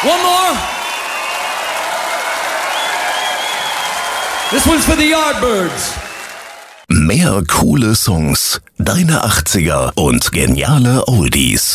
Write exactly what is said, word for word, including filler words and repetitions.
One more. This one's for the Yardbirds. Mehr coole Songs, deine achtziger und geniale Oldies.